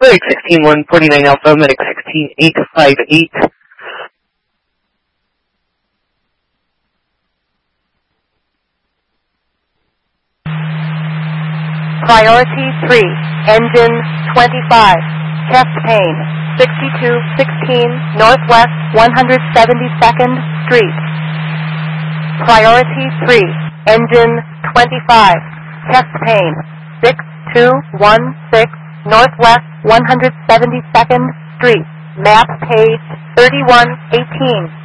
Medic 16149 Alpha, Medic 16858. Priority 3, engine 25, chest pain, 6216 Northwest 172nd Street. Priority 3, engine 25, chest pain, 6216 Northwest 172nd Street. Map page 3118.